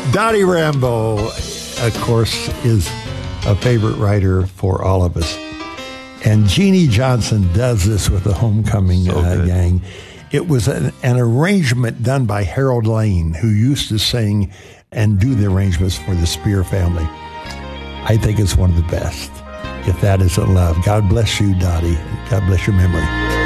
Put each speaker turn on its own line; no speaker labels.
Dottie Rambo, of course, is a favorite writer for all of us. And Jeannie Johnson does this with the Homecoming Gang. It was an arrangement done by Harold Lane, who used to sing and do the arrangements for the Spear family. I think it's one of the best. If That Isn't Love. God bless you, Dottie. God bless your memory.